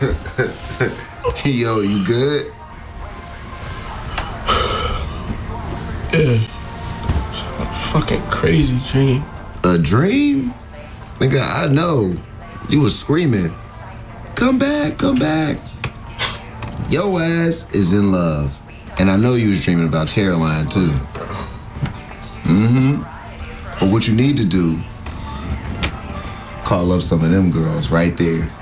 Yo, you good? Yeah. It's a fucking crazy dream. A dream? Nigga, I know. You was screaming, come back, come back. Your ass is in love. And I know you was dreaming about Caroline, too. But what you need to do, call up some of them girls right there.